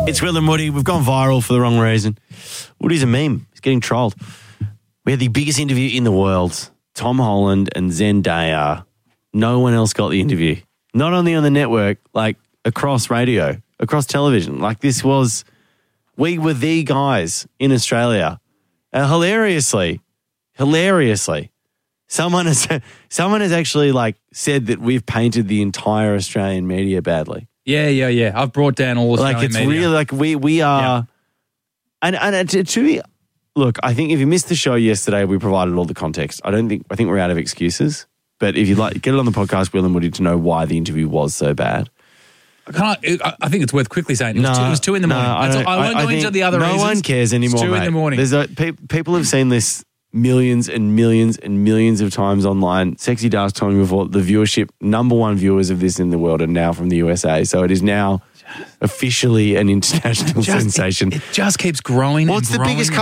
It's Will and Woody. We've gone viral for the wrong reason. Woody's a meme. He's getting trolled. We had the biggest interview in the world. Tom Holland and Zendaya. No one else got the interview. Not only on the network, like across radio, across television. Like we were the guys in Australia. Hilariously, someone has actually like said that we've painted the entire Australian media badly. Yeah. I've brought down all Australian like it's media. really like we are, and to me, look, I think if you missed the show yesterday, we provided all the context. I think we're out of excuses. But if you'd like, get it on the podcast, Will and Woody, to know why the interview was so bad. I think it's worth quickly saying it was 2 in the morning. I won't go into the other reasons. No one cares anymore, It's 2 in the morning. People have seen this millions and millions and millions of times online. Sexy Dark told me before, the viewership, number one viewers of this in the world are now from the USA. So it is now officially an international sensation. It just keeps growing. What's and growing. the biggest